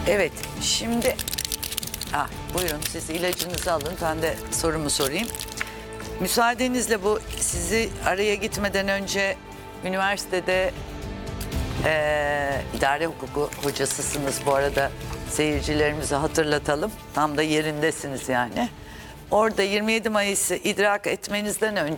Evet, şimdi buyurun siz ilacınızı alın, ben de sorumu sorayım. Müsaadenizle bu sizi araya gitmeden önce üniversitede idare hukuku hocasısınız bu arada, seyircilerimize hatırlatalım. Tam da yerindesiniz yani. Orada 27 Mayıs'ı idrak etmenizden önce